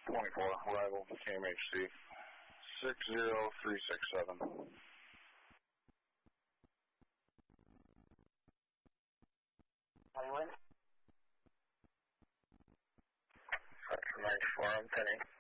24, arrival KMHC 60367. Hollywood? Central 94, I'm 10.